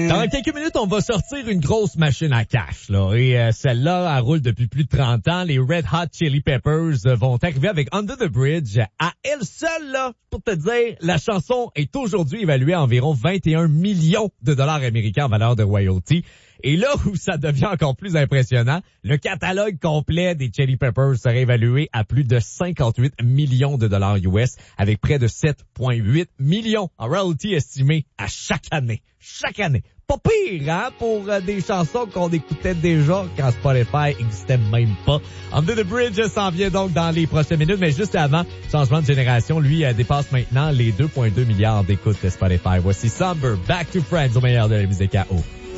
Dans quelques minutes, on va sortir une grosse machine à cash, là. Et celle-là, elle roule depuis plus de 30 ans. Les Red Hot Chili Peppers vont arriver avec Under the Bridge. À elle seule, là, pour te dire, la chanson est aujourd'hui évaluée à environ 21 millions de dollars américains en valeur de royalty. Et là où ça devient encore plus impressionnant, le catalogue complet des Chili Peppers serait évalué à plus de 58 millions de dollars US, avec près de 7,8 millions en royalty estimés à chaque année. Chaque année. Pas pire, hein, pour des chansons qu'on écoutait déjà quand Spotify existait même pas. Under the Bridge s'en vient donc dans les prochaines minutes, mais juste avant, changement de génération, lui dépasse maintenant les 2,2 milliards d'écoutes de Spotify. Voici Somber, Back to Friends au meilleur de la musique à eau.